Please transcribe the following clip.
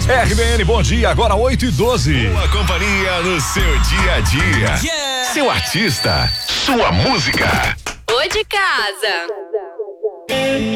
RBN, bom dia, agora 8h12. Boa companhia no seu dia a dia. Yeah. Seu artista, sua música. Ô de casa.